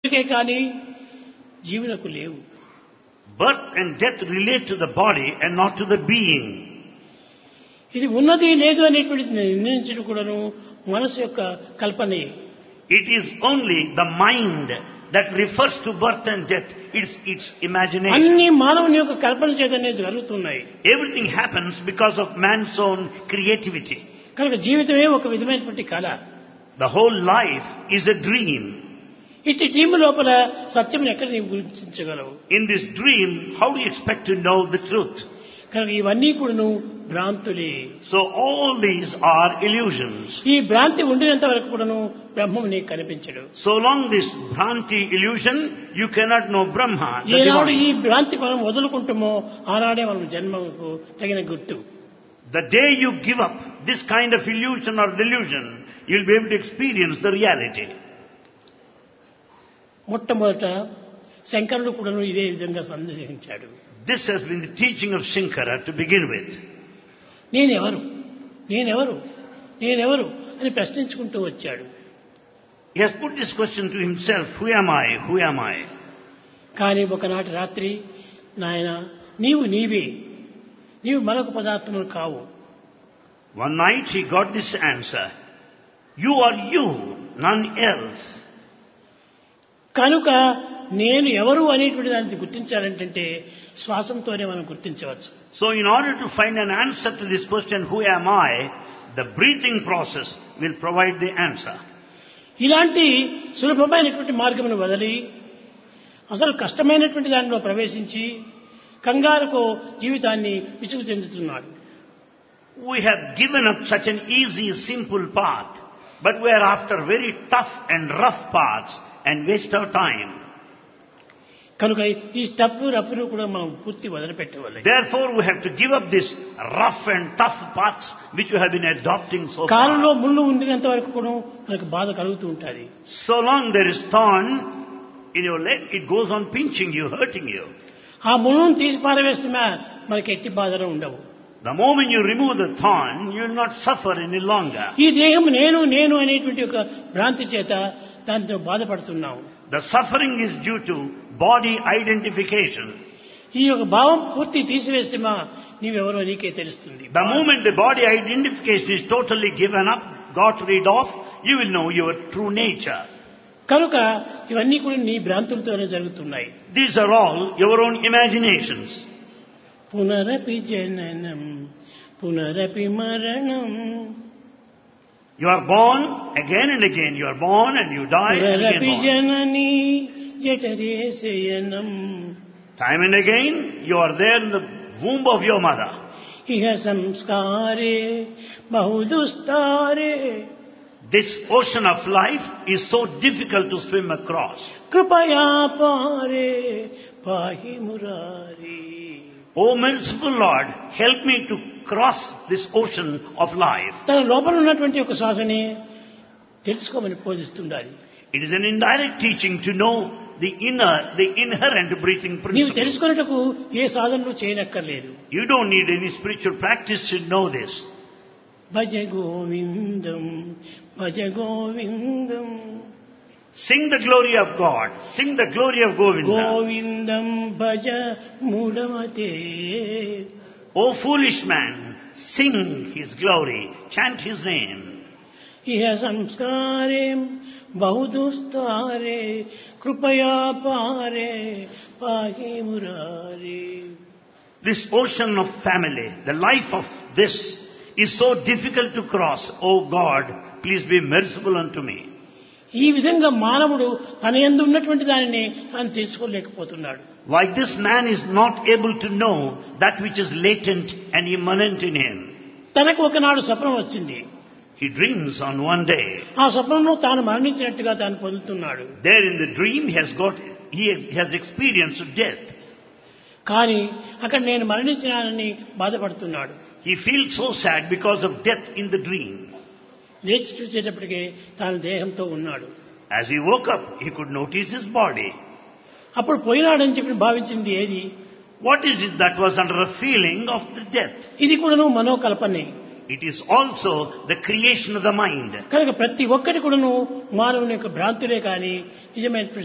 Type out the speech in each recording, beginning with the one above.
కానీ జీవులకు లేవు. Birth and death relate to the body and not to the being. ఇది ఉన్నది లేదు అనేటువంటిది నిర్ణయించడం కూడాను మనసు యొక్క కల్పనే. It is only the mind that refers to birth and death. It's imagination. అన్ని మానవుని యొక్క కల్పన చేతనే జరుగుతున్నాయి. Everything happens because of man's own creativity. కనుక జీవితమే ఒక విధమైనటువంటి కళ. The whole life is a dream. ఇట్టి డ్రీమ్ లోపల సత్యం ఎక్కడ నీవు గుర్తించగలవు? In this dream, how do you expect to know the truth? కనుక ఇవన్నీ కూడాను భ్రాంతులే. So all these are illusions. ఈ భ్రాంతి ఉండినంత వరకు కూడాను బ్రహ్మము నీకు కనిపించడు. So long this Bhranti illusion, you cannot know Brahma, the ఏనాడు ఈ divine. భ్రాంతి మనం వదులుకుంటామో ఆనాడే మనం జన్మకు తగిన గుర్తు. The day you give up this kind of illusion or delusion, you'll be able to experience the reality. మొట్టమొదట శంకరుడు కూడాను ఇదే విధంగా సందేశించాడు. This has been the teaching of Shankara to begin with. నేనెవరు నేనెవరు నేనెవరు అని ప్రశ్నించుకుంటూ వచ్చాడు. He has put this question to himself, who am I, who am I? కానీ ఒకనాటి రాత్రి నాయన నీవు నీవే, నీవు మరొక పదార్థములు కావు. One night he got this answer, you are you, none else. కనుక నేను ఎవరు అనేటువంటి దాన్ని గుర్తించాలంటే శ్వాసంతోనే మనం గుర్తించవచ్చు. So in order to find an answer to this question, who am I, the breathing process will provide the answer. ఇలాంటి సులభమైనటువంటి మార్గమును వదిలి అసలు కష్టమైనటువంటి దానిలో ప్రవేశించి కంగారుకు జీవితాన్ని విసుగు చెందుతున్నాడు. We have given up such an easy, simple path, but we are after very tough and rough paths and waste our time. కనుక ఈ స్టఫ్ రఫ్ను కూడా మనం పూర్తి వదిలిపెట్టవాలి. Therefore we have to give up this rough and tough paths which we have been adopting so కాలులో far. ముళ్ళు ఉండినంత వరకు కూడా మనకు బాధ కలుగుతూ ఉంటుంది. So long there is thorn in your leg, it goes on pinching you, hurting you. ఆ ముళ్ళను తీసి పారవేస్తున్నా మనకి ఎట్టి బాధలు ఉండవు. The moment you remove the thorn, you will not suffer any longer. ఈ దేహం నేను నేను అనేటువంటి ఒక భ్రాంతి చేత దాంతో బాధపడుతున్నాం. The suffering is due to body identification. ఈ యొక్క భావం పూర్తి తీసివేస్తే నీవెవరో నీకే తెలుస్తుంది. The moment the body identification is totally given up, got rid of, you will know your true nature. కనుక ఇవన్నీ కూడా నీ భ్రాంతులతోనే జరుగుతున్నాయి. These are all your own imaginations. పునరపి జననం పునరపి మరణం. You are born again and again. You are born and you die and పునరపి again born. Janani జఠరే శయనం. Time and again, you are there in the womb of your mother. ఇహ సంస్కారే బహుదుస్తారే. This ocean of life is so difficult to swim across. కృపయా పారే పాహి Murari. O merciful Lord, help me to cross this ocean of life. తన లోపల ఉన్నటువంటి ఒక శ్వాసని తెలుసుకోమని బోధిస్తుండాలి. It is an indirect teaching to know the inherent breathing నీవు principle. తెలుసుకున్నట్టుకు ఏ సాధనలు చేయనక్కర్లేదు. You don't need any spiritual practice to know this. Bhaja Govindam Bhaja Govindam. Sing the glory of God. Sing the glory of Govinda. Govindam Bhaja మూఢమతే. O foolish man, sing his glory. Chant his name. ఇహ సంస్కారే బహుదుస్తారే కృపయా పారే పాహి Murari. This ocean of family, the life of this is so difficult to cross. O God, please be merciful unto me. ఈ విధంగా మానవుడు తన యందు ఉన్నటువంటి దానిని తాను తెలుసుకోలేకపోతున్నాడు. Like this man is not able to know that which is latent and immanent in him. తనకు ఒకనాడు స్వప్నం వచ్చింది. He dreams on one day. ఆ స్వప్నంలో తాను మరణించినట్టుగా తాను పొందుతున్నాడు. There in the dream he has experienced death. కానీ అక్కడ నేను మరణించినానని బాధపడుతున్నాడు. He feels so sad because of death in the dream. లేచి చూసేటప్పటికే తాను దేహంతో ఉన్నాడు. As he woke up, he could notice his body. అప్పుడు పోయినాడని చెప్పి భావించింది ఏది? What is it that was under the feeling of the death? ఇది కూడాను మనోకల్పనే. It is also the creation of the mind. కనుక ప్రతి ఒక్కటి కూడాను మానవుని యొక్క భ్రాంతులే కానీ నిజమైనటువంటి సత్యం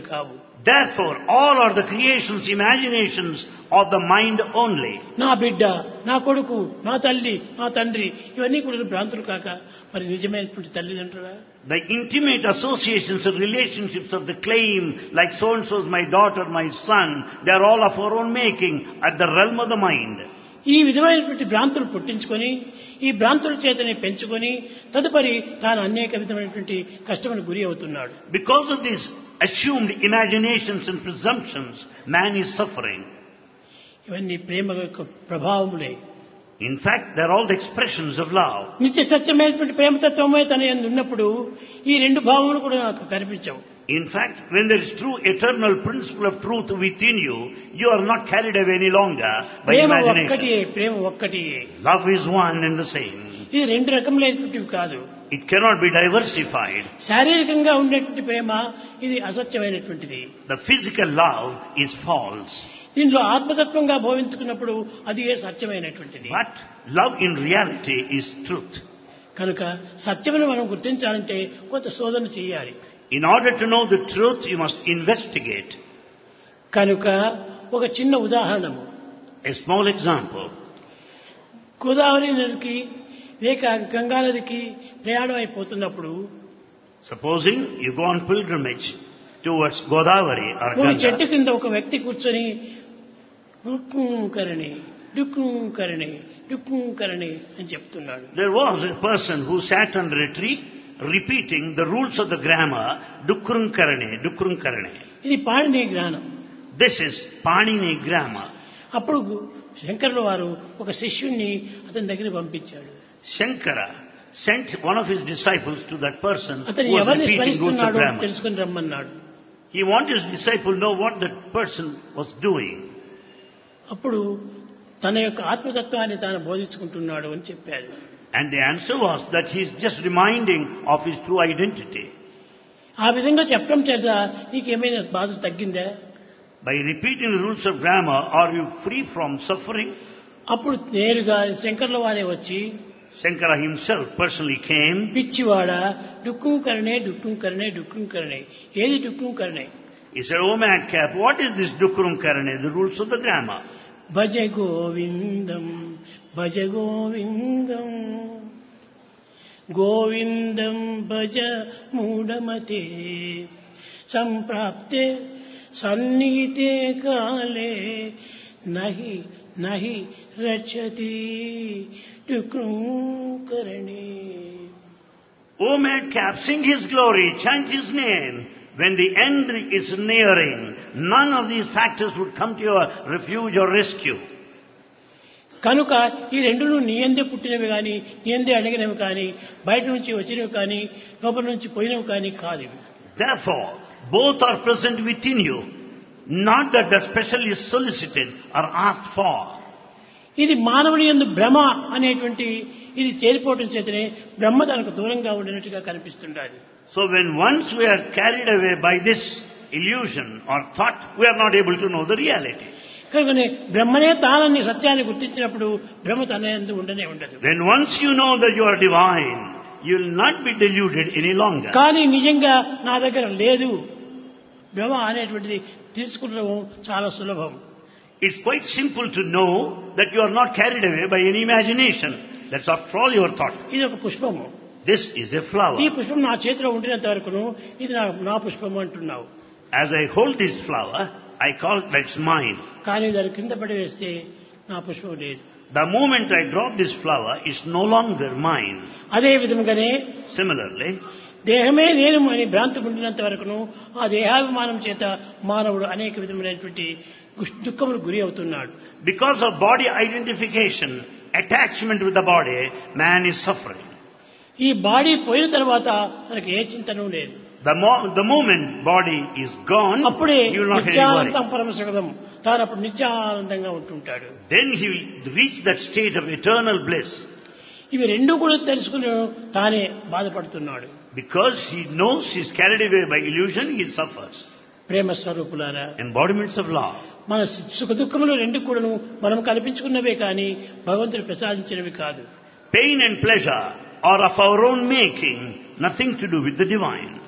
కావు. Therefore, all are the creations, imaginations of the mind only. నా బిడ్డ, నా కొడుకు, నా తల్లి, నా తండ్రి ఇవన్నీ కూడా భ్రాంతులు కాక మరి నిజమైనటువంటి తల్లిదండ్రులా? The intimate associations and relationships of the claim, like so-and-so is my daughter, my son, they are all of our own making at the realm of the mind. ఈ విధమైనటువంటి భ్రాంతులు పుట్టించుకొని ఈ భ్రాంతుల చేతనే పెంచుకొని తదుపరి తాను అనేక విధమైనటువంటి కష్టములకు గురి అవుతున్నాడు. Because of these assumed imaginations and presumptions, man is suffering. ఇవన్నీ ప్రేమ యొక్క ప్రభావములే. In fact, they are all the expressions of love. నిత్య సత్యమైనటువంటి ప్రేమతత్వమే తన యందు ఉన్నప్పుడు ఈ రెండు భావములు కూడా నాకు కనిపించవు. In fact, when there is true eternal principle of truth within you, you are not carried away any longer by Prema imagination. ఒక్కటియే, Prema ఒక్కటియే. Love is one and the same. ఇది రెండు రకములైనటువంటివి కాదు. It cannot be diversified. శారీరకంగా ఉండేటువంటి ప్రేమ ఇది అసత్యమైనటువంటిది. The physical love is false. దీనిలో ఆత్మతత్వంగా భావించుకున్నప్పుడు అది ఏ సత్యమైనటువంటిది. But love in reality is truth. కనుక సత్యమును మనం గుర్తించాలంటే కొంత శోధన చేయాలి. In order to know the truth, you must investigate. కనుక ఒక చిన్న ఉదాహరణము. A small example. గోదావరి నదికి లేక గంగా నదికి ప్రయాణం అయిపోతున్నప్పుడు Supposing you go on pilgrimage towards Godavari or ఒక Ganga. చెట్టు కింద ఒక వ్యక్తి కూర్చొని డుక్కుకరణి డుక్కుకరణి డుక్కుకరణి అని చెప్తున్నాడు. There was a person who sat under a tree repeating the rules of the grammar, Dukrum Karane, Dukrum Karane. ఇది పాణిని జ్ఞానం. This is Panini grammar. అప్పుడు శంకరుల వారు ఒక శిష్యుణ్ణి అతని దగ్గర పంపించాడు. Shankara sent one of his disciples to that person అతను who was ఎవరిని repeating rules of స్మరిస్తున్నాడో grammar. తెలుసుకుని రమ్మన్నాడు. He wanted his disciple to know what that person was doing. అప్పుడు తన యొక్క ఆత్మతత్వాన్ని తాను బోధించుకుంటున్నాడు అని చెప్పాడు. And the answer was that he is just reminding of his true identity. ఆ విధంగా చెప్పడం చేత నీకేమైనా బాధ తగ్గిందా? By repeating the rules of grammar, are you free from suffering? అప్పుడు నేరుగా శంకర్ల వారే వచ్చి Shankara himself personally came. పిచ్చివాడా డుక్కుకరణే డుక్కుకరణే డుక్కుకరణే ఏది డుక్కుకరణే? He said, "Oh madcap, what is this Dukrum Karane, the rules of the grammar?" భజ గోవిందం భజ గోవిందం గోవిందం భజ మూఢమతే సంప్రాప్తే సన్నిహితే కాలే నహి నహి రక్షతి డుక్కుకరణే. O madcap, sing his glory, chant his name. When the end is nearing, none of these factors would come to your refuge or rescue. కనుక ఈ రెండును నీయందే పుట్టినవి కానీ నీయందే అడిగినవి కానీ బయట నుంచి వచ్చినవి కానీ లోపల నుంచి పోయినవి కానీ కాదు. Therefore, both are present within you, not that they're specially solicited or asked for. ఇది మానవుని యందు భ్రమ అనేటువంటి ఇది చేరిపోవటం చేతనే బ్రహ్మ తనకు దూరంగా ఉండినట్టుగా కనిపిస్తుండాలి. So when once we are carried away by this illusion or thought, we are not able to know the reality. కనుకనే బ్రహ్మనే తానని సత్యాన్ని గుర్తించినప్పుడు బ్రహ్మ తన యందు ఉండనే ఉండదు. When once you know that you are divine, you will not be deluded any longer. కానీ నిజంగా నా దగ్గర లేదు భ్రమ అనేటువంటిది తీసుకుంటడం చాలా సులభం. It's quite simple to know that you are not carried away by any imagination. That's after all your thought. ఇది ఒక పుష్పము. This is a flower. ఈ పుష్పం నా చేతిలో ఉండినంత వరకును ఇది నా పుష్పము అంటున్నావు. As I hold this flower, I call it that's mine. కానీ దాని కింద పడి వేస్తే నా పుష్పం లేదు. The moment I drop this flower, it's no longer mine. అదే విధంగానే Similarly, దేహమే నేను అని భ్రాంతి ఉండినంత వరకును ఆ దేహాభిమానం చేత మానవుడు అనేక విధమైనటువంటి దుఃఖములకు గురి అవుతున్నాడు. because of body identification, attachment with the body, man is suffering. ఈ బాడీ పోయిన తర్వాత మనకి ఏ చింతనూ లేదు. The moment body is gone, అప్పుడే he will not have any Nityanandam worry. పరమసుఖం తాను అప్పుడు నిత్యానందంగా ఉంటుంటాడు. Then he will reach that state of eternal bliss. ఇవి రెండు కూడా తెలుసుకుని తానే బాధపడుతున్నాడు. Because he knows he is carried away by illusion, he suffers. ప్రేమ స్వరూపులారా, Embodiments of love. మన సుఖ దుఃఖములు రెండు కూడాను మనం కల్పించుకున్నవే కానీ భగవంతుడు ప్రసాదించినవి కాదు. Pain and pleasure are of our own making, nothing to do with the divine.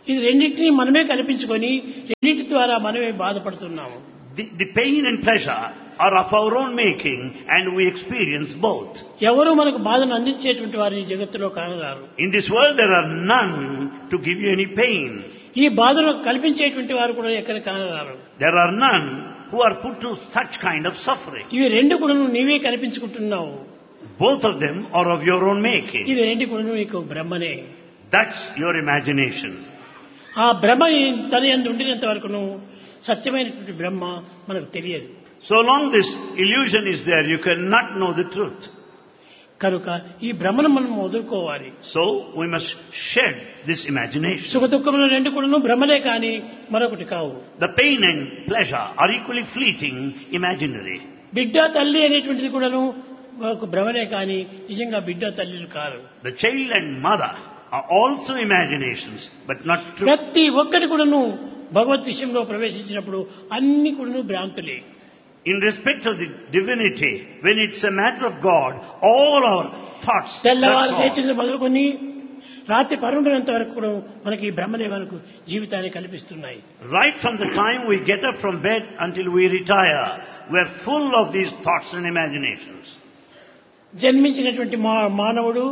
ఇది రెండింటినీ మనమే కల్పించుకొని రెండింటి ద్వారా మనమే బాధపడుతున్నాము. The pain and pleasure are of our own making, and we experience both. ఎవరు మనకు బాధను అందించేటువంటి వారు ఈ జగత్తులో కానరారు. In this world there are none to give you any pain. ఈ బాధను కల్పించేటువంటి వారు కూడా ఎక్కడ కానరారు. There are none who are put to such kind of suffering. ఇవి రెండు కూడా నీవే కల్పించుకుంటున్నావు. Both of them are of your own making. ఇవి రెండు కూడా నీకు బ్రహ్మనే. That's your imagination. ఆ బ్రహ్మ తన యందు ఉండినంత వరకును సత్యమైనటువంటి బ్రహ్మ మనకు తెలియదు. So long this illusion is there, you cannot know the truth. కనుక ఈ బ్రహ్మను మనం వదులుకోవాలి. So we must shed this imagination. సుఖ దుఃఖములు రెండు కూడాను బ్రహ్మలే కాని మరొకటి కావు. The pain and pleasure are equally fleeting, imaginary. బిడ్డ తల్లి అనేటువంటిది కూడాను ఒక భ్రమనే కాని నిజంగా బిడ్డ తల్లిలు car. The child and mother are also imaginations, but not true. ప్రతి ఒక్కటి కూడాను భగవత్ విషయంలో ప్రవేశించినప్పుడు అన్ని కూడాను భ్రాంతులే. In respect of the divinity, when it's a matter of God, all our thoughts, తెల్లవారు that's all. లేచింది మొదలుకొని రాత్రి పరుండినంత వరకు కూడా మనకి ఈ బ్రహ్మలే మనకు జీవితాన్ని కల్పిస్తున్నాయి. Right from the time we get up from bed until we retire, we're full of these thoughts and imaginations. జన్మించినటువంటి మానవుడు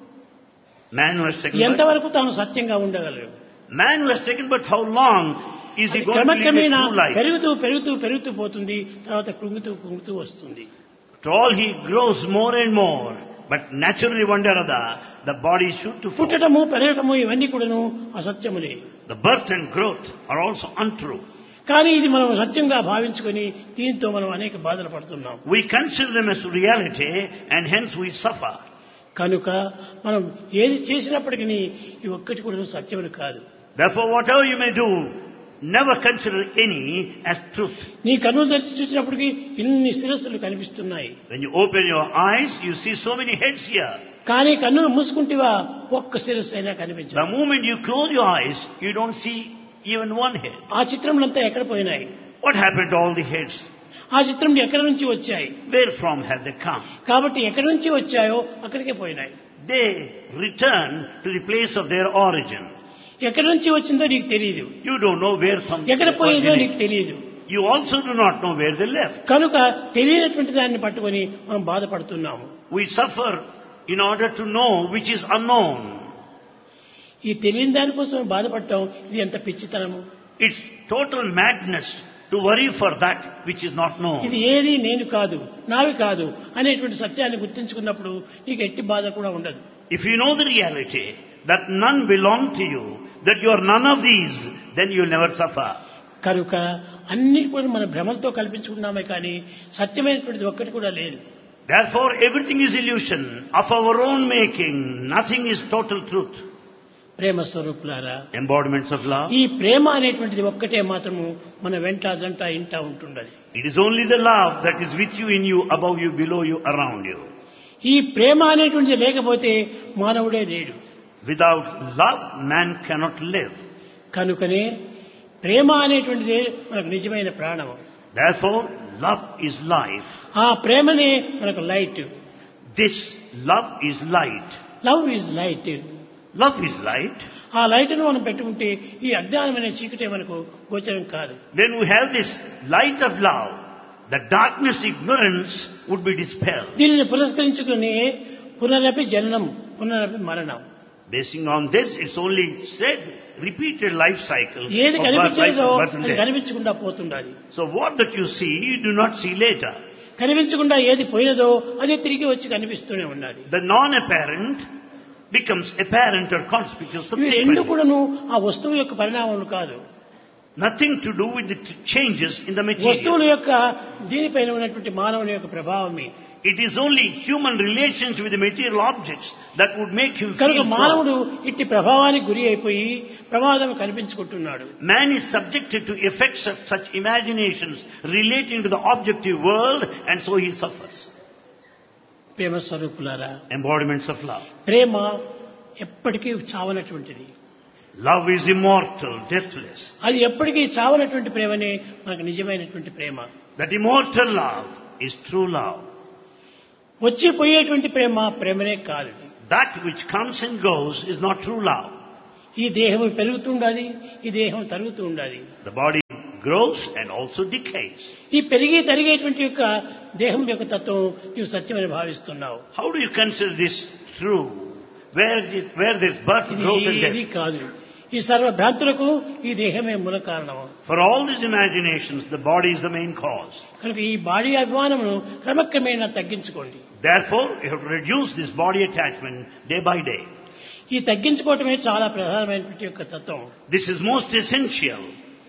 Man who has taken birth, ఎంతవరకు తాను సత్యంగా ఉండగలడు? man who has taken birth, how long is he going to live a క్రమక్రమేణా true life? పెరుగుతూ పోతుంది. తర్వాత కృంగుతూ వస్తుంది. After all, he grows more and more, but naturally one day or other, the body is shoot to fall. పుట్టడము పెరగటము ఇవన్నీ కూడాను అసత్యములే. The birth and growth are also untrue. కానీ ఇది మనం సత్యంగా భావించుకొని దీంతో మనం అనేక బాధలు పడుతున్నాం. We consider them as reality, and hence we suffer. కనుక మనం ఏది చేసినప్పటికీ ఈ ఒక్కటి కూడా సత్యములు కాదు. Therefore, whatever you may do, never consider any as truth. నీ కన్నులు తెరిచి చూసినప్పటికీ ఇన్ని శిరస్సులు కనిపిస్తున్నాయి. When you open your eyes, you see so many heads here. కానీ కన్నులు మూసుకుంటేవా ఒక్క శిరస్సు అయినా కనిపించదు. The moment you close your eyes, you don't see even one head. ఆ చిత్రములంతా ఎక్కడ పోయినాయి? What happened to all the heads? ఆ చిత్రములు ఎక్కడి నుంచి వచ్చాయి? Where from have they come? కాబట్టి ఎక్కడి నుంచి వచ్చాయో అక్కడికే పోయినాయి. They return to the place of their origin. ఎక్కడి నుంచి వచ్చిందో నీకు తెలియదు. You don't know where from ఎక్కడ they పోయిందో నీకు originate. తెలియదు. You also do not know where they left. కనుక తెలియనటువంటి దాన్ని పట్టుకొని మనం బాధపడుతున్నాము. We suffer in order to know which is unknown. ఈ తెలియని దానికోసం బాధపడటం ఇది ఎంత పిచ్చితనము. It's total madness to worry for that which is not known. ఇది ఏది నేను కాదు, నావి కాదు అనేటువంటి సత్యాన్ని గుర్తించుకున్నప్పుడు నీకు ఎట్టి బాధ కూడా ఉండదు. If you know the reality that none belong to you, that you are none of these, then you will never suffer. కనుక అన్ని కూడా మన భ్రమలతో కల్పించుకున్నామే కానీ సత్యమైనటువంటిది ఒక్కటి కూడా లేదు. Therefore, everything is illusion of our own making. Nothing is total truth. ప్రేమ స్వరూపులారా, Embodiments of love. ఈ ప్రేమ అనేటువంటిది ఒక్కటే మాత్రము మన వెంట జంట ఇంట ఉంటుండదు. It is only the love that is with you, in you, above you, below you, around you. ఈ ప్రేమ అనేటువంటిది లేకపోతే మానవుడే లేడు. Without love, man cannot live. కనుకనే ప్రేమ అనేటువంటిది మనకు నిజమైన ప్రాణము. Therefore, love is life. ఆ ప్రేమనే మనకు light. This love is light. Love is light. Love is light. ఆ లైట్ను మనం పెట్టుకుంటే ఈ అజ్ఞానమైన చీకటే మనకు గోచరం కాదు. When we have this light of love, the darkness, ignorance would be dispelled. దీనిని పురస్కరించుకుని పునరపి జననం పునరపి మరణం. Basing on this, it's only said, repeated life cycle of ఏది birth, కనిపించలేదో life, birth and అది death. కనిపించకుండా పోతుండాలి. So what that you see, you do not see later. కనిపించకుండా ఏది పోయినదో అదే తిరిగి వచ్చి కనిపిస్తూనే ఉండాలి. The non-apparent becomes apparent or conspicuous ఇవి రెండు subsequently. కూడాను ఆ వస్తువు యొక్క పరిణామములు కాదు. Nothing to do with the changes in the వస్తువుల material. యొక్క దీనిపైన ఉన్నటువంటి మానవుని యొక్క ప్రభావమే. It is only human relations with the material objects that would make him కనుక feel so. మానవుడు ఇట్టి ప్రభావానికి గురి అయిపోయి ప్రమాదం కనిపించుకుంటున్నాడు. Man is subjected to effects of such imaginations relating to the objective world, and so he suffers. ప్రేమ స్వరూపులారా, Embodiments of love. ప్రేమ ఎప్పటికీ చావనటువంటిది. Love is immortal, deathless. అది ఎప్పటికీ చావనటువంటి ప్రేమనే మనకు నిజమైనటువంటి ప్రేమ. That immortal love is true love. వచ్చి పోయేటువంటి ప్రేమ ప్రేమనే కాదు. That which comes and goes is not true love. ఈ దేహం పెరుగుతూ ఉండాలి, ఈ దేహం తరుగుతూ ఉండాలి. The body grows and also decays. ఈ పెరిగి తరిగేటువంటి యొక్క దేహం యొక్క తత్వం నీవు సత్యమని భావిస్తున్నావు. How do you consider this true? Where there's birth, growth and ఇది death? కాదు. ఈ సర్వ భ్రాంతులకు ఈ దేహమే మూల కారణము. For all these imaginations, the body is the main cause. కనుక ఈ బాడీ అభిమానమును క్రమక్రమేణా తగ్గించుకోండి. Therefore, you have to reduce this body attachment day by day. ఈ తగ్గించుకోవటమే చాలా ప్రధానమైనటువంటి యొక్క తత్వం. This is most essential.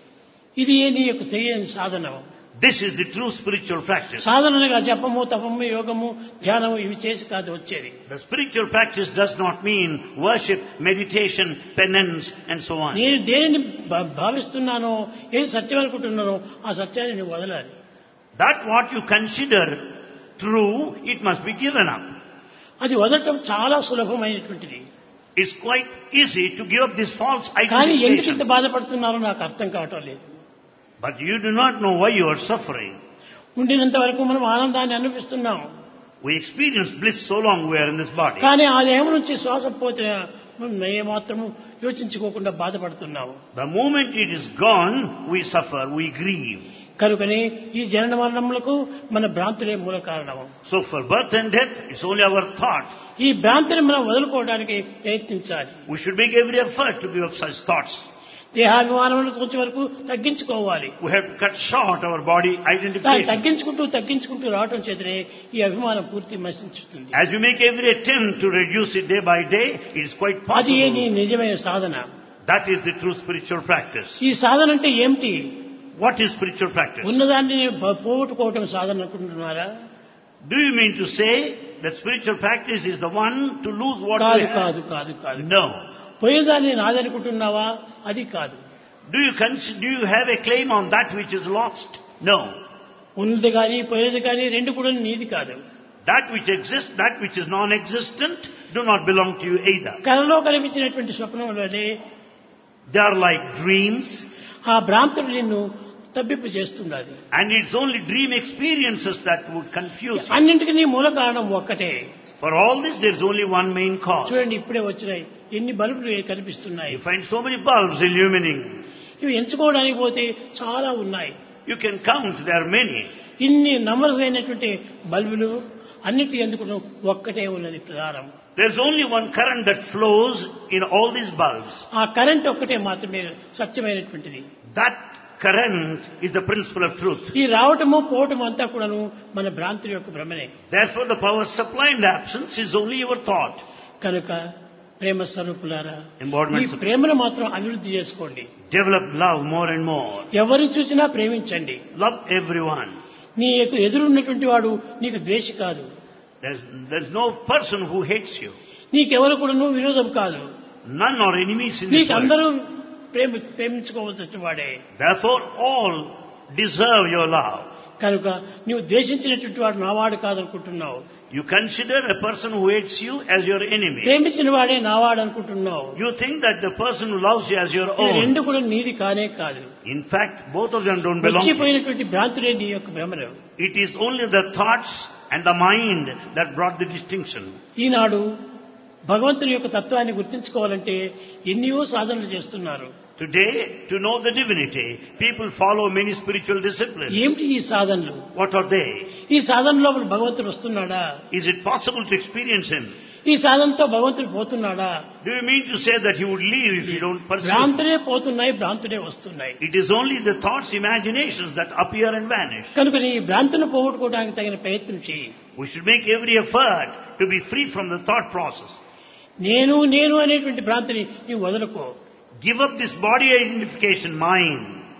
ఇది నీ యొక్క తెలియని సాధనం. This is the true spiritual practice. సాధనగా జపము, తపము, యోగము, ధ్యానము ఇవి చేసి కాదు వచ్చేది. The spiritual practice does not mean worship, meditation, penance and so on. నేను దేనిని భావిస్తున్నానో, ఏది సత్యం అనుకుంటున్నానో ఆ సత్యాన్ని నువ్వు వదలాలి. That what you consider true, it must be given up. అది వదలటం చాలా సులభమైనటువంటిది. It's quite easy to give up this false కానీ ఎందుకు ఇంత identification. బాధపడుతున్నారో నాకు అర్థం కావటం లేదు. But you do not know why you are suffering. ఉండినంత వరకు మనం ఆనందాన్ని అనుభవిస్తున్నాం. We experience bliss so long we are in this body. కానీ ఆ దేహం నుంచి శ్వాస పోతే మనం ఏమాత్రము యోచించుకోకుండా బాధపడుతున్నాము. The moment it is gone, we suffer, we grieve. కనుకనే ఈ జనన మరణములకు మన భ్రాంతులే మూల కారణము. So for birth and death, it's only our thought. ఈ భ్రాంతిని మనం వదులుకోవడానికి ప్రయత్నించాలి. We should make every effort to give up such thoughts. దేహాభిమానములను కొంచెం వరకు తగ్గించుకోవాలి. We have to cut short our body దాన్ని identification. తగ్గించుకుంటూ రావటం చేతనే ఈ అభిమానం పూర్తి నశించుతుంది. As you make every attempt to reduce it day by day, it is quite అది నీ possible. నిజమైన సాధన. That is the true spiritual practice. ఈ సాధన అంటే ఏమిటి? What is spiritual practice? ఉన్నదాన్ని పోగొట్టుకోవటం సాధన అనుకుంటున్నారా? Do you mean to say that spiritual practice is the one to lose what కాదు we have? కాదు కాదు కాదు. No. పోయేదాన్ని నాదనుకుంటున్నావా? అది కాదు. Do you have a claim on that which is lost? No. ఉన్నది కానీ పోయేది కానీ రెండు కూడా నీది కాదు. That which exists, that which is non-existent, do not belong to you either. కలలో కనిపించినటువంటి స్వప్నంలోనే They are like dreams, ఆ భ్రాంతుడు నిన్ను తప్పింపు చేస్తున్నది. and it's only dream experiences that would confuse you. అన్నింటికి నీ మూల కారణం ఒక్కటే. For all this, there is only one main cause. చూడండి, ఇప్పుడే వచ్చినాయి ఎన్ని బల్బులు కనిపిస్తున్నాయి. You find so many bulbs illuminating. ఇవి ఎంచుకోవడానికి పోతే చాలా ఉన్నాయి. You can count, there are many. ఇన్ని నంబర్స్ అయినటువంటి బల్బులు అన్నిటి ఎందుకు ఒక్కటే ఉన్నది ప్రధానం. There's only one current that flows in all these bulbs. ఆ కరెంట్ ఒక్కటే మాత్రమే సత్యమైనటువంటిది. That current is the principle of truth. ఈ రావటము పోవటము అంతా కూడాను మన భ్రాంతి యొక్క భ్రమనే. Therefore, the power supply and absence is only your thought. కనుక ప్రేమ స్వరూపులారా, ఈ Embodiments of ప్రేమను మాత్రం అభివృద్ధి చేసుకోండి. develop love more and more. ఎవరిని చూసినా ప్రేమించండి. Love everyone. నీ ఎదురున్నటువంటి వాడు నీకు ద్వేషి కాదు. There's no person who hates you. నీకెవరు కూడా విరోధం కాదు. None are enemies in this నీకు world. అందరూ ప్రేమించుకోవాల్సిన వాడే. Therefore, all deserve your love. కనుక నీవు ద్వేషించినటువంటి వాడు నావాడు కాదనుకుంటున్నావు. You consider a person who hates you as your enemy. ప్రేమించిన వాడే నావాడు అనుకుంటున్నావు. You think that the person who loves you as your ఈ own. రెండు కూడా నీది కానే కాదు. In fact, both of them don't belong to you. వచ్చిపోయినటువంటి భ్రాంతులే నీ యొక్క భ్రమలు. It is only the thoughts and the mind that brought the distinction. ఈనాడు భగవంతుని యొక్క తత్వాన్ని గుర్తించుకోవాలంటే ఎన్నో సాధనలు చేస్తున్నారు. Today, to know the divinity, people follow many spiritual disciplines. ఏమిటి ఈ సాధనలు? What are they? ఈ సాధనలో భగవంతుడు వస్తున్నాడా? Is it possible to experience him? ఈ సాధనతో భగవంతుడు పోతున్నాడా? Do you mean to say that he would leave if you don't pursue? భ్రాంతులే పోతున్నాయి, భ్రాంతులే వస్తున్నాయి. It is only the thoughts, imaginations that appear and vanish. కనుక ఈ భ్రాంతిని పోగొట్టుకోవడానికి తగిన ప్రయత్నం చేయి. We should make every effort to be free from the thought process. నేను నేను అనేటువంటి భ్రాంతిని నీవు వదులుకో. Give up this body identification mind.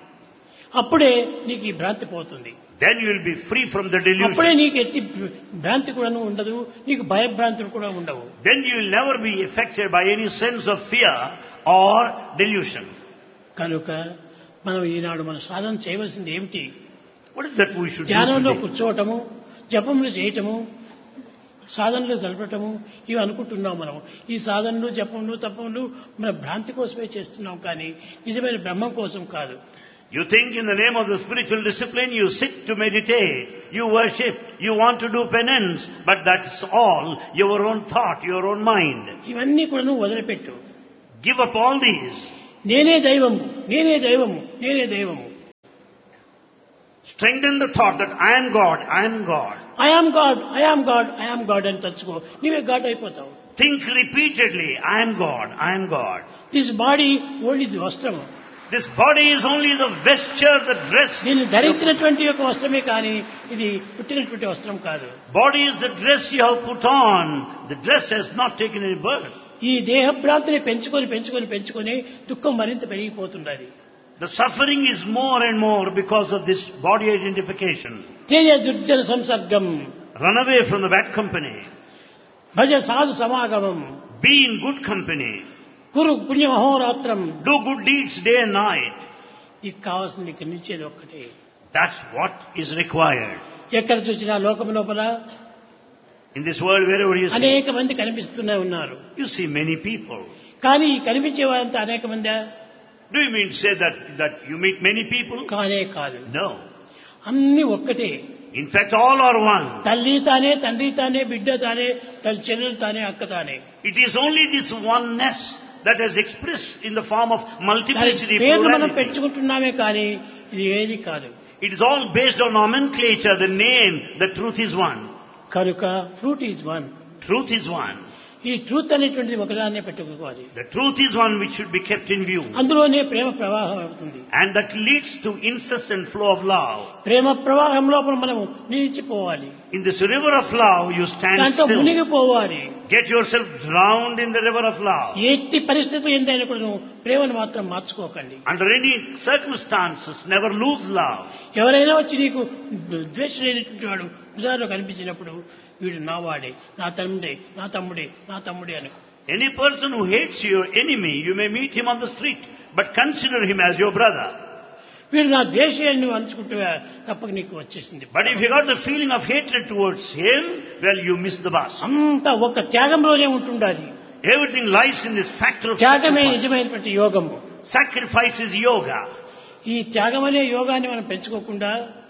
అప్పుడే నీకు ఈ భ్రాంతి పోతుంది. Then you will be free from the అప్పుడే delusion. నీకు ఎట్టి భ్రాంతి కూడా ఉండదు, నీకు భయభ్రాంతులు కూడా ఉండవు. Then you will never be affected by any sense of fear or delusion. కనుక మనం ఈనాడు మన సాధన చేయవలసింది ఏమిటి? What is that we should do ధ్యానంలో today? కూర్చోవటము, జపములు చేయటము, సాధనలు జరపటము ఇవి అనుకుంటున్నాం మనం. ఈ సాధనలు జపములు తపములు మన భ్రాంతి కోసమే చేస్తున్నాం, కానీ నిజమైన బ్రహ్మం కోసం కాదు. You think in the name of the spiritual discipline, you sit to meditate, you worship, you want to do penance, but that's all your own thought, your own mind. ఇవన్నీ కూడా నువ్వు వదిలిపెట్టు. Give up all these. నేనే దైవము, నేనే దైవము, నేనే దైవము. Strengthen the thought that I am God, I am God. I am God, I am God, I am God అని తలుచుకో, నీవే గాడ్ అయిపోతావు. Think repeatedly, I am God, I am God. This body only the వస్త్రము. This body is only the vesture, the dress. దీన్ని ధరించినటువంటి యొక్క వస్త్రమే కానీ ఇది పుట్టినటువంటి వస్త్రం కాదు. Body is the dress you have put on. The dress has not taken any birth. ఈ దేహభ్రాంతిని పెంచుకొని పెంచుకొని పెంచుకొని దుఃఖం మరింత పెరిగిపోతున్నది. The suffering is more and more because of this body identification. Teja దుర్జన సంసర్గం, Run away from the bad company. భజ సాధు సమాగమం, Be in good company. కురు పుణ్య మహోరాత్రం. Do good deeds day and night. ఇది కావాల్సింది ఇక్కడ నిచ్చేది ఒక్కటే. That's what is required. ఎక్కడ చూసినా లోకం లోపల In this world, wherever you see, అనేక మంది కనిపిస్తూనే ఉన్నారు. you see many people. కానీ ఈ కనిపించే వారంతా అనేక మంది Do you mean to say that you meet many people? కానే కాదు. No. అన్ని ఒక్కటే. In fact, all are one. తల్లి తానే, తండ్రి తానే, బిడ్డ తానే, తల్లి చెల్లెలు తానే, అక్క తానే. It is only this oneness that is expressed in the form of multiplicity, పేర్లు మనం plurality. పెంచుకుంటున్నామే కానీ ఇది ఏది కాదు. It is all based on nomenclature, the name, the truth is one. కనుక fruit is one. Truth is one. ఈ truth అనేటువంటిది ఒకదాన్నే పెట్టుకోవాలి. The truth is one which should be kept in view. అందులోనే ప్రేమ ప్రవాహం అవుతుంది. And that leads to incessant flow of love. ప్రేమ ప్రవాహం లోపల మనము నిలిచిపోవాలి. In this river of love, you stand దాంట్లో still. మునిగిపోవాలి. Get yourself drowned in the river of love. ఎట్టి పరిస్థితులు ఏంటైనా కూడా నువ్వు ప్రేమను మాత్రం మార్చుకోకండి. Under any circumstances, never lose love. ఎవరైనా వచ్చి నీకు ద్వేషమైనటువంటి వాడు ఉదాహరణ కనిపించినప్పుడు వీడు నా వాడే, నా తమ్ముడే, నా తమ్ముడే, నా తమ్ముడే అని. Any person who hates your enemy, you may meet him on the street, but consider him as your brother. వీడు నా ద్వేషాన్ని నువ్వు అంచుకుంటే తప్పక నీకు వచ్చేసింది. But if you got the feeling of hatred towards him, well, you miss the bus. అంతా ఒక త్యాగంలోనే ఉంటుండాలి. Everything lies in this factor of త్యాగమే sacrifice. నిజమైనటువంటి యోగము. Sacrifice is yoga. ఈ త్యాగం అనే యోగాన్ని మనం పెంచుకోకుండా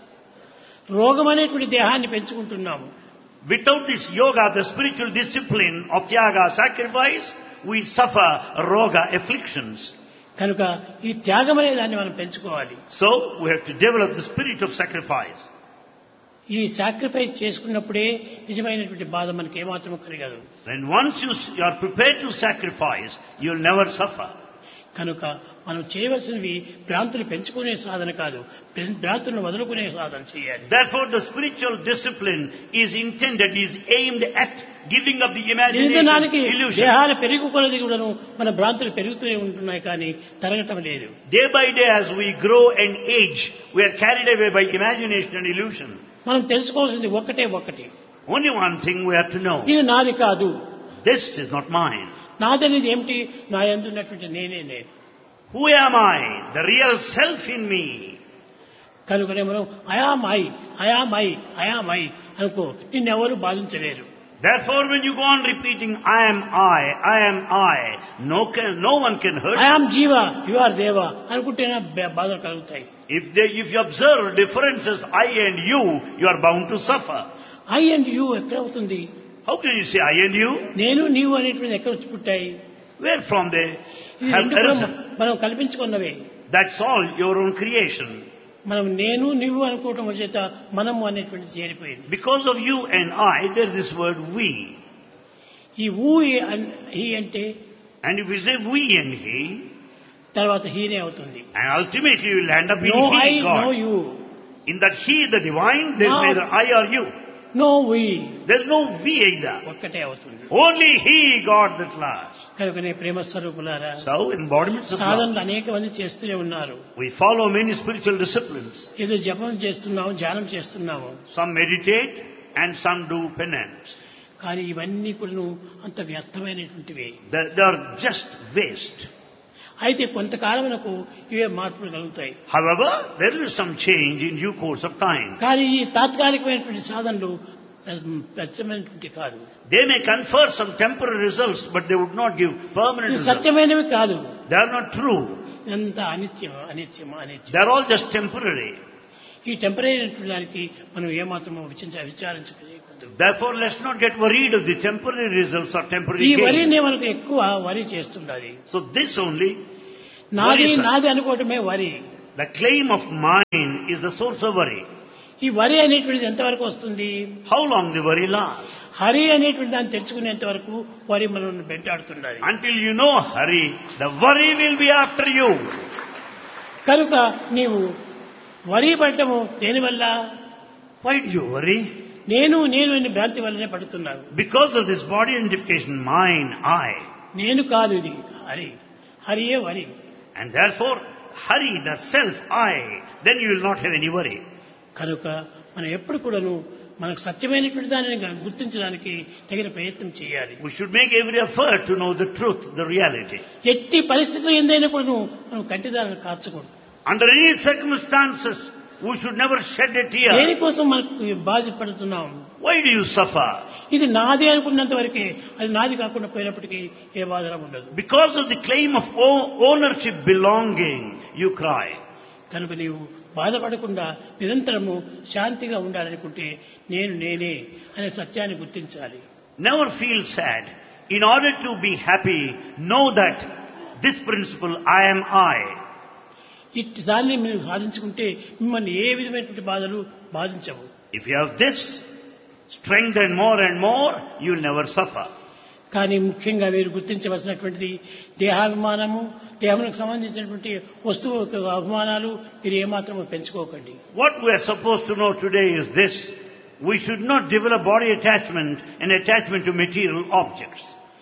రోగం అనేటువంటి దేహాన్ని పెంచుకుంటున్నాము. Without this yoga, the spiritual discipline of tyaga, sacrifice, we suffer roga, afflictions. కనుక ఈ త్యాగం అనే దాన్ని మనం పెంచుకోవాలి. So, we have to develop the spirit of sacrifice. ఈ సాక్రిఫైస్ చేసుకున్నప్పుడే నిజమైనటువంటి బాధ మనకి ఏమాత్రం కలగదు. And once you are prepared to sacrifice, you'll never suffer. కనుక మనం చేయవలసినవి భ్రాంతులు పెంచుకునే సాధన కాదు, భ్రాంతులను వదులుకునే సాధన చేయాలి. Therefore, the spiritual discipline is intended, is aimed at giving up the imagination, జీవితానికి illusion. దేహాలు పెరుగుకొలది కూడాను మన భ్రాంతులు పెరుగుతూనే ఉంటున్నాయి కానీ తరగటం లేదు. Day by day, as we grow and age, we are carried away by imagination and illusion. మనం తెలుసుకోవాల్సింది ఒక్కటే ఒక్కటి. Only one thing we have to know. ఇది నాది కాదు. This is not mine. నాదనేది ఏమిటి? నా యందు ఉన్నటువంటి నేనే నేను. Who am I? The real self in me. కనుకనే మనం అయామై అయామై అయామై అనుకో, నిన్నెవరు బాధించలేరు. Therefore, when you go on repeating, I am I, no one can hurt you. I am జీవ, యు ఆర్ దేవ అనుకుంటేనే బాధలు కలుగుతాయి. If you observe differences, I and you are bound to suffer. I and you ఎక్కడ అవుతుంది? How can you say I and you? నేను నీవు అనేటువంటి ఎక్కడ వచ్చి పుట్టాయి? Where from they ఇది have రెండు కూడా arisen? మనం కల్పించుకున్నవే. That's all your own creation. మనం నేను నీవు అనుకోవటం చేత మనము అనేటువంటి చేరిపోయింది. Because of you and I, there is this word we. ఈ ఊ హీ అంటే And if we say we and he, తర్వాత హీనే అవుతుంది. and ultimately you will end up in no I, he, no God. You, In that he, the divine, there is No. neither I or you. No we, There is no we either. ఒక్కటే అవుతుంది. Only he, God, at last. కనుకనే ప్రేమ స్వరూపులారా, So, embodiments of love. సాధనలు అనేక మంది చేస్తూనే ఉన్నారు. We follow many spiritual disciplines. ఏదో జపం చేస్తున్నాము, ధ్యానం చేస్తున్నాము, Some meditate and some do penance. కానీ ఇవన్నీ కూడా అంత వ్యర్థమైనటువంటివి. They are just waste. అయితే కొంతకాలమునకు ఇవే మార్పులు కలుగుతాయి. However, there will be some change in due course of time. కానీ ఈ తాత్కాలికమైనటువంటి సాధనలు ప్రత్యమైనటువంటి కాదు. They may confer some temporary results, but they would not give permanent ఇది results. సత్యమైనవి కాదు. They are not true. ఎంత అనిత్యం అనిత్యం అనిత్యం. They are all just temporary. ఈ temporary దానికి మనం ఏమాత్రం విచారించకూడదు. Therefore, let's not get worried of the temporary results or temporary ఈ gain. వరినే మనకు ఎక్కువ వరి చేస్తుండాలి. So this only, నాది worries us. నాది అనుకోవటమే వరి. The claim of mine is the source of worry. ఈ వరి అనేటువంటిది ఎంతవరకు వస్తుంది? How long the worry lasts? Hari అనేటువంటి దాన్ని తెలుసుకునేంత వరకు వరి మనం వెంటాడుతుండాలి. Until you know hurry, the worry will be after you. కనుక నీవు వరి పడటము దేనివల్ల? Why do you worry? నేను అనే భ్రాంతి వల్లనే పడుతున్నాను. Because of this body identification, mine, I. నేను కాదు, ఇది హరి. హరియే వరి. And therefore, hurry, the self, I. Then you will not have any worry. కనుక మనం ఎప్పుడు కూడాను మనకు సత్యమైనటువంటి దానిని గుర్తించడానికి తగిన ప్రయత్నం చేయాలి. We should make every effort to know the truth, the reality. ఎట్టి పరిస్థితుల్లో ఏందైనా కూడా మనం కంటిదారులు కార్చకూడదు. Under any circumstances, we should never shed a tear. దేనికోసం మనకు బాధపడుతున్నాం? Why do you suffer? ఇది నాది అనుకున్నంత వరకే, అది నాది కాకుండా పోయినప్పటికీ ఏ బాధ ఉండదు. Because of the claim of ownership, belonging, you cry. కనుక నీవు బాధపడకుండా నిరంతరము శాంతిగా ఉండాలనుకుంటే నేనే అనే సత్యాన్ని గుర్తించాలి. Never feel sad. In order to be happy, know that this principle, I am I. ఇట్టి దాన్ని మీరు సాధించుకుంటే మిమ్మల్ని ఏ విధమైనటువంటి బాధలు బాధించవు. If you have this strength and more, you will never suffer. కానీ ముఖ్యంగా మీరు గుర్తించవలసినటువంటిది దేహాభిమానము, దేహములకు సంబంధించినటువంటి వస్తువు అభిమానాలు మీరు ఏమాత్రం పెంచుకోకండి. What we are supposed to know today is this: we should not develop body attachment and attachment to material objects.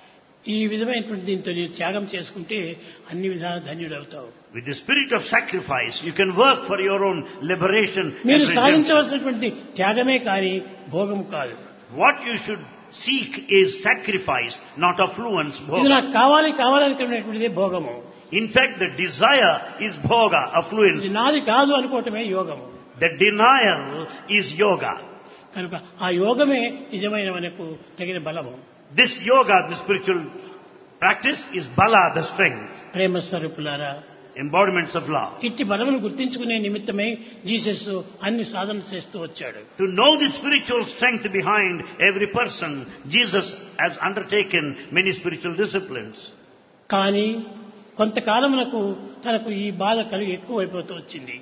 ఈ విధమైనటువంటి దీంతో మీరు త్యాగం చేసుకుంటే అన్ని విధాల ధన్యుడవుతావు. With the spirit of sacrifice, you can work for your own liberation. మీరు సాధించవలసినటువంటి త్యాగమే కానీ భోగము కాదు. What you should seek is sacrifice, not affluence, ఇది bhoga. నాకు కావాలనుకునేటువంటిదే భోగము. In fact, the desire is bhoga, affluence. ఇది నాది కాదు అనుకోవటమే యోగము. The denial is yoga. కనుక ఆ యోగమే నిజమైన మనకు తగిన బలము. This yoga, the spiritual practice, is bala, the strength, ప్రేమ స్వరూపులారా, embodiments of love. ఇట్టి బలమును గుర్తించుకునే నిమిత్తమై జీసస్ అన్ని సాధనలు చేస్తూ వచ్చాడు. To know the spiritual strength behind every person, Jesus has undertaken many spiritual disciplines. కానీ కొంతకాలమునకు తనకు ఈ బాధ కలిగి ఎక్కువైపోతూ వచ్చింది.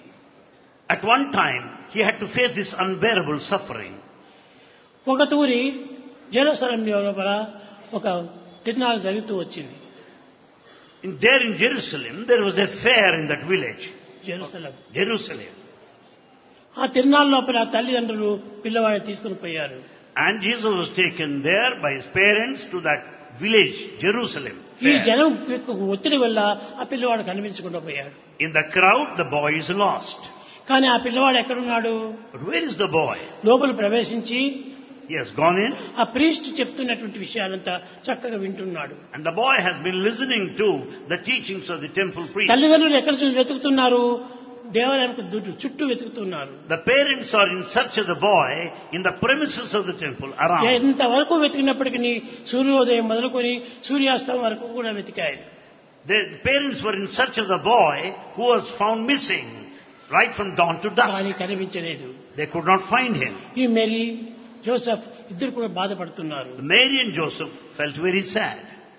At one time, he had to face this unbearable suffering. ఒక తూరి జెరూసలేం లోపల ఒక తిరునాళ్ళు జరుగుతూ వచ్చింది. There in Jerusalem, there was a fair in that village. Jerusalem. ఆ తిరునాళ్ళ లోపల తల్లిదండ్రులు పిల్లవాడిని తీసుకుని పోయారు. And Jesus was taken there by his parents to that village, Jerusalem. ఈ fair. జనం యొక్క ఒత్తిడి వల్ల ఆ పిల్లవాడు కనిపించకుండా పోయాడు. In the crowd, the boy is lost. కానీ ఆ పిల్లవాడు ఎక్కడున్నాడు? But where is the boy? లోపల ప్రవేశించి He has gone in, ఆ ప్రీస్ట్ చెప్తున్నటువంటి విషయాలంతా చక్కగా వింటున్నాడు. and the boy has been listening to the teachings of the temple priest. తల్లిదండ్రులు ఎక్కడ వెతుకుతున్నారు? దేవాలయానికి చుట్టూ వెతుకుతున్నారు. The parents are in search of the boy in the premises of the temple around. ఎంతవరకు వెతికినప్పటికీ సూర్యోదయం మొదలుకొని సూర్యాస్తమయం వరకు కూడా వెతికారు. The parents were in search of the boy who was found missing right from dawn to కానీ dusk. కనిపించలేదు. They could not find him. ఈ Mary Joseph ఇద్దరు కూడా బాధపడుతున్నారు. Mary and Joseph felt very sad.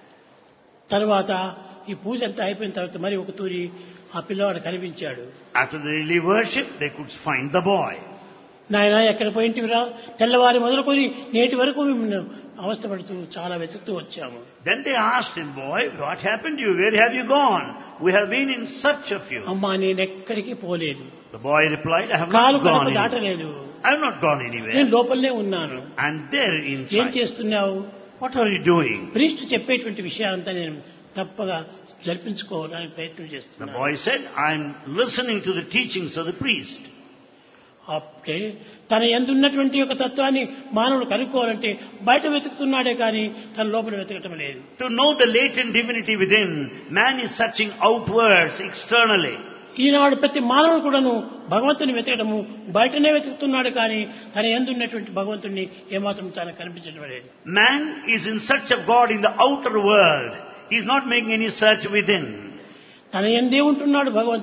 తర్వాత ఈ పూజ అంతా అయిపోయిన తర్వాత మరి ఒక తూరి ఆ పిల్లవాడు కనిపించాడు. After the daily worship, they could find the boy. నాయన ఎక్కడ పోయింటివిరా? తెల్లవారి మొదలుకొని నేటి వరకు మేము అవస్థపడుతూ చాలా వెతుకుతూ వచ్చాము. Then they asked him, boy, what happened to you? Where have you gone? We have been in search of you. అమ్మా నేను ఎక్కడికి పోలేదు. The boy replied, I have కాలు not gone కడుపు anywhere. దాటలేదు. I have not gone నేను anywhere. లోపలనే ఉన్నాను. And there ఏం inside. చేస్తున్నావు? What are you doing? Priest చెప్పేటువంటి విషయాలంతా నేను తప్పగా జరిపించుకోవడానికి ప్రయత్నం The చేస్తున్నాను. boy said, I am listening to the teachings of the priest. అప్పుడే తన ఎందున్నటువంటి యొక్క తత్వాన్ని మానవుడు కనుక్కోవాలంటే బయట వెతుకుతున్నాడే కానీ తన లోపల వెతకటం లేదు. To know the latent divinity within, man is searching outwards, externally. ఈనాడు ప్రతి మానవుడు కూడాను భగవంతుని వెతకడము బయటనే వెతుకుతున్నాడు కానీ తన ఎందున్నటువంటి భగవంతుని ఏమాత్రం తనకు కనిపించడం లేదు. Man is in search of God in the outer world. He is not making any search within. తన ఎందే ఉంటున్నాడు భగవంతుడు.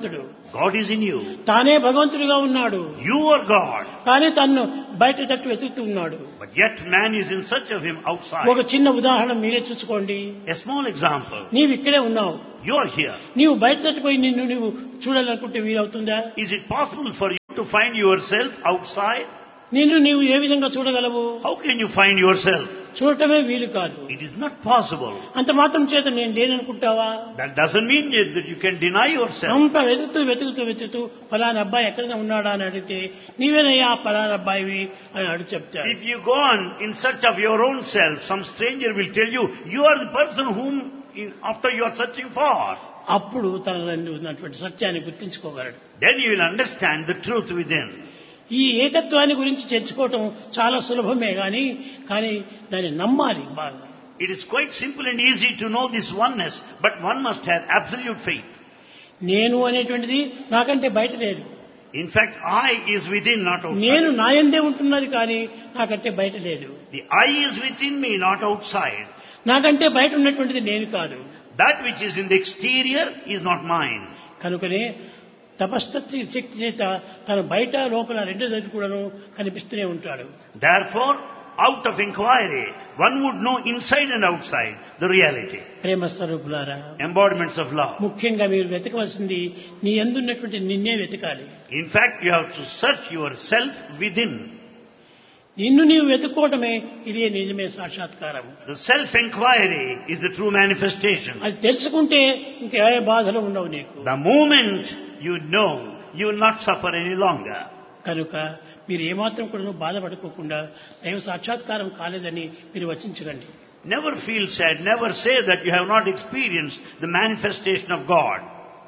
God is in you. తానే భగవంతుడిగా ఉన్నాడు. You are God. కానీ తన్ను బయట తట్టు వెతుకుతూ ఉన్నాడు. But yet man is in search of him outside. ఒక చిన్న ఉదాహరణ మీరే చూసుకోండి. A small example. నీవు ఇక్కడే ఉన్నావు. You are here. నీవు బయట తట్టుపోయి నిన్ను నీవు చూడాలనుకుంటే వీలవుతుందా? Is it possible for you to find yourself outside? నిన్ను నీవు ఏ విధంగా చూడగలవు? How can you find yourself? చూడటమే వీలు కాదు. It is not possible. అంత మాత్రం చేత నేను లేననుకుంటావా? That doesn't mean that you can deny yourself. అంత వెతుకుతూ ఫలానా అబ్బాయి ఎక్కడైనా ఉన్నాడా అని అడిగితే నీవేనయ్యా ఫలానా అబ్బాయివి అని అడుగు చెప్తాడు. If you go on in search of your own self, some stranger will tell you, you are the person whom after you are searching for. అప్పుడు తనలో ఉన్నటువంటి సత్యాన్ని గుర్తించుకోగలడు. Then you will understand the truth within. ఈ ఏకత్వాన్ని గురించి చర్చుకోవటం చాలా సులభమే కానీ దాన్ని నమ్మాలి బాగా. It is quite simple and easy to know this oneness, but one must have absolute faith. నేను అనేటువంటిది నాకంటే బయట లేదు. In fact, I is within, not outside. నేను నాయందే ఉంటున్నది కానీ నాకంటే బయట లేదు. The I is within me, not outside. నాకంటే బయట ఉన్నటువంటిది నేను కాదు. That which is in the exterior is not mine. కనుకనే తపశ్శక్తి శక్తి చేత తన బయట లోపల రెండు దగ్గర కూడాను కనిపిస్తూనే ఉంటాడు. Therefore, out of inquiry, one would know inside and outside the reality. ప్రేమ స్వరూపులారా, Embodiments of love. ముఖ్యంగా మీరు వెతకవలసింది నీ యందున్నటువంటి నిన్నే వెతకాలి. In fact, you have to search yourself within. నిన్ను నీవు వెతుక్కోవటమే ఇదే నిజమే సాక్షాత్కారం. The self-inquiry is the true manifestation. అది తెలుసుకుంటే ఇంకే బాధలు ఉండవు నీకు. The moment you know, you will not suffer any longer. కనుక మీరు ఏమాత్రం కూడా బాధపడుకోకుండా దైవ సాక్షాత్కారం కాలేదని మీరు వచించకండి. Never feel sad, never say that you have not experienced the manifestation of God.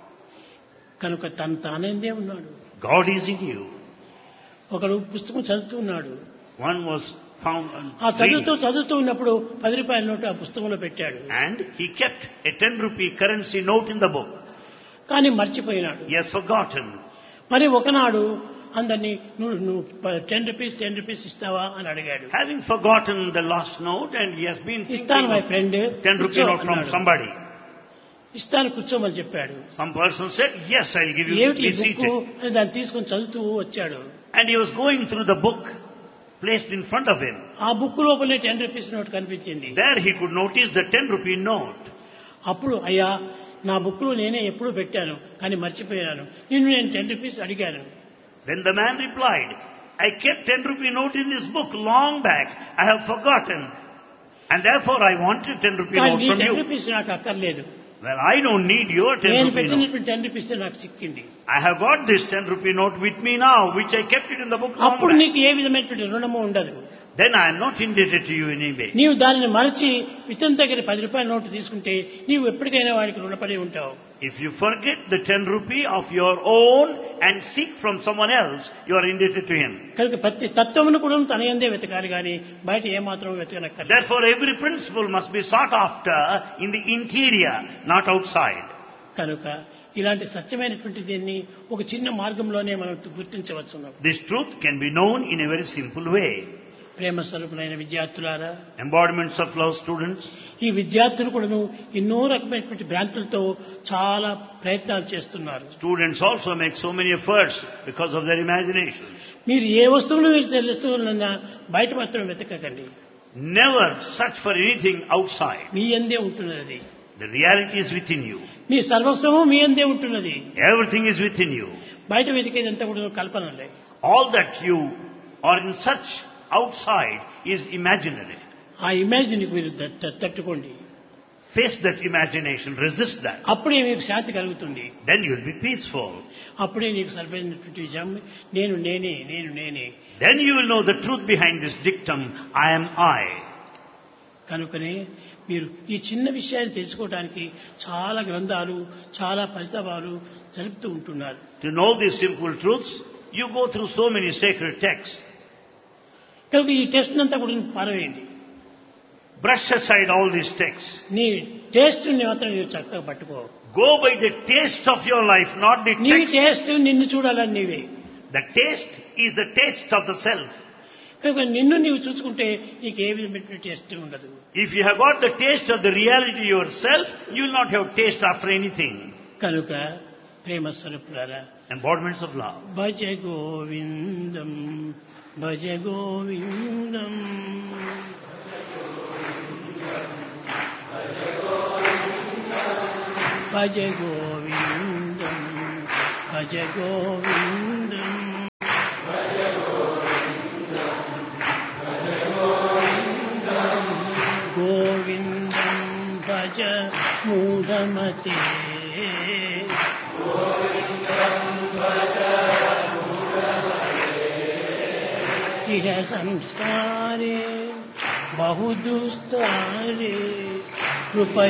కనుక తానేందే ఉన్నాడు. God is in you. ఒకడు పుస్తకం చదువుతున్నాడు. One was found ఆ చదువుతూ ఉన్నప్పుడు 10 రూపాయల నోటు ఆ పుస్తకంలో పెట్టాడు. and he kept a 10 rupee currency note in the book. కానీ మర్చిపోయినాడు. He has forgotten. మరి ఒకనాడు అందరినీ నువ్వు 10 రూపీస్ ఇస్తావా అని అడిగాడు. Having forgotten the lost note, and he has been ఇస్తాను my friend, 10 rupee note from somebody. ఇస్తాను కూర్చోమని చెప్పాడు. Some person said, yes, I'll give you. ఏమిటి Be seated. అని దాన్ని తీసుకొని చదువుతూ వచ్చాడు. And he was going through the book placed in front of him. ఆ బుక్ లోపలే 10 రూపీస్ నోట్ కనిపించింది. There he could notice the 10 rupee note. అప్పుడు అయ్యా నా బుక్ లో నేనే ఎప్పుడూ పెట్టాను కానీ మర్చిపోయాను, నిన్ను నేను 10 రూపీస్ అడిగాను. Then the man replied, I kept 10 rupee note in this book long back. I have forgotten. And therefore I wanted 10 rupee కానీ note నీ from 10 you. రూపీస్ నాకు అక్కర్లేదు. Well, I don't need your 10 నేను rupee note. పెట్టినటువంటి 10 rupees నాకు చిక్కింది. I have got this 10 rupee note with me now, which I kept it in the book long అప్పుడు back. నీకు ఏ విధమైనటువంటి రుణము ఉండదు. Then I am not indebted to you in any way. నీవు దానిని మరచి ఇతని దగ్గర 10 రూపాయల నోటు తీసుకుంటే నీవు ఎప్పటికైనా వాడికి రుణపడి ఉంటావు. If you forget the 10 rupee of your own and seek from someone else, you are indebted to him. కనుక ప్రతి తత్వమును కూడా తన యందే వెతకాలి కానీ బయట ఏమాత్రం వెతకనక్కర్లేదు. Therefore, every principle must be sought after in the interior, not outside. కనుక ఇలాంటి సత్యమైనటువంటి దీన్ని ఒక చిన్న మార్గంలోనే మనం గుర్తించవచ్చు. This truth can be known in a very simple way. ప్రేమ స్వరూపులైన విద్యార్థులారా, Embodiments of love students. ఈ విద్యార్థులు కూడాను ఎన్నో రకమైనటువంటి భ్రాంతులతో చాలా ప్రయత్నాలు చేస్తున్నారు. Students also make so many efforts because of their imagination. మీరు ఏ వస్తువును తెలుసుకోవాలన్నా బయట మాత్రం వెతకకండి. Never search for anything outside. మీ యందే ఉంటున్నది. The reality is within you. మీ సర్వస్వము మీ యందే ఉంటున్నది. Everything is within you. బయట వెతికేదంతా కూడా కల్పనలే. All that you are in search outside is imaginary. ఆ imagine మీరు తట్టుకోండి. Face that imagination, resist that. అప్పుడే మీకు శాంతి కలుగుతుంది. Then you will be peaceful. అప్పుడే నీకు సరిపోయినటువంటి విషయం నేనే. Then you will know the truth behind this dictum, I am I. కనుకనే మీరు ఈ చిన్న విషయాన్ని తెలుసుకోవడానికి చాలా గ్రంథాలు, చాలా పరితాపాలు జరుపుతూ ఉంటున్నారు. To know these simple truths, you go through so many sacred texts. కనుక ఈ టెస్ట్ అంతా కూడా పారవేయండి. Brush aside all these texts. నీ టేస్ట్ మాత్రం మీరు చక్కగా పట్టుకో. Go by the taste of your life, not the నీ text. టేస్ట్ నిన్ను చూడాలని నీవే. The taste is the taste of the self. కనుక నిన్ను నీవు చూసుకుంటే నీకు ఏ విధమైన టేస్ట్ ఉండదు. If you have got the taste of the reality yourself, you will not have taste after anything. కనుక ప్రేమ స్వరూపులారా, embodiments of love. భజ గోవిందం భజ గోవిందం. భజ గోవిందం భజ గోవిందం. గోవిందం భజ మూఢమతే ఇహ సంస్కారే బహుదుస్తారే కృపయా